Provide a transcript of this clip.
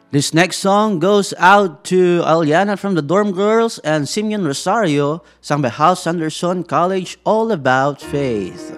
This next song goes out to Aliana from the Dorm Girls and Simeon Rosario, sung by Hal Sanderson College, All About Faith.